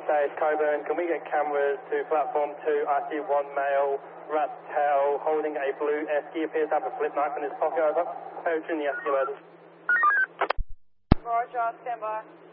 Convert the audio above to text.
Day, Coburn. Can we get cameras to platform 2? I see one male, Rattel, holding a blue esky. Appears to have a flip knife in his pocket. Over. Approaching the escalators. Roger, stand by.